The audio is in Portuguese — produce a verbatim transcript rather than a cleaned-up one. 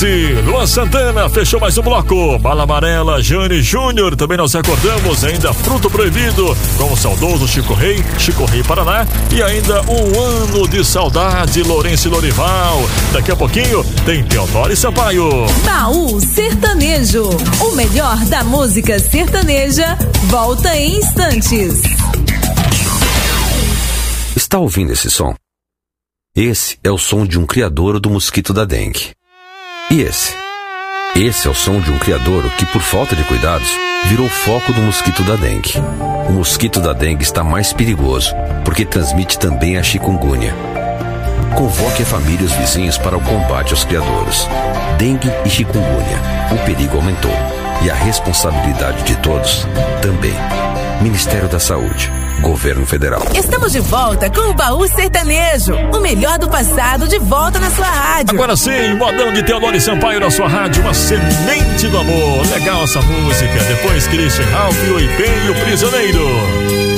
onze. Luan Santana fechou mais um bloco. Bala Amarela, Jane Júnior. Também nós recordamos ainda Fruto Proibido com o saudoso Chico Rei, Chico Rei Paraná. E ainda Um Ano de Saudade, Lourenço e Lorival. Daqui a pouquinho tem Teodoro e Sampaio. Baú Sertanejo. O melhor da música sertaneja volta em instantes. Está ouvindo esse som? Esse é o som de um criadouro do mosquito da dengue. E esse? Esse é o som de um criadouro que, por falta de cuidados, virou foco do mosquito da dengue. O mosquito da dengue está mais perigoso, porque transmite também a chikungunya. Convoque a família e os vizinhos para o combate aos criadouros. Dengue e chikungunya. O perigo aumentou. E a responsabilidade de todos também. Ministério da Saúde. Governo Federal. Estamos de volta com o Baú Sertanejo. O melhor do passado de volta na sua rádio. Agora sim, modão de Teodoro e Sampaio na sua rádio. Uma semente do amor. Legal essa música. Depois Christian Ralph, o Ipen e o Prisioneiro.